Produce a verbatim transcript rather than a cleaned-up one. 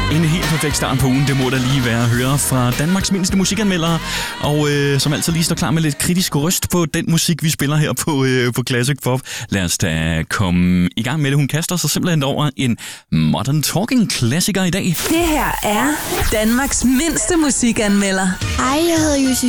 En helt perfekt start på ugen, det må der lige være at høre fra Danmarks mindste musikanmeldere, og øh, som altid lige står klar med lidt kritisk røst på den musik, vi spiller her på, øh, på Classic Pop. Lad os da komme i gang med det. Hun kaster sig simpelthen over en Modern Talking klassiker i dag. Det her er Danmarks mindste musikanmelder. Hej, jeg hedder Jussi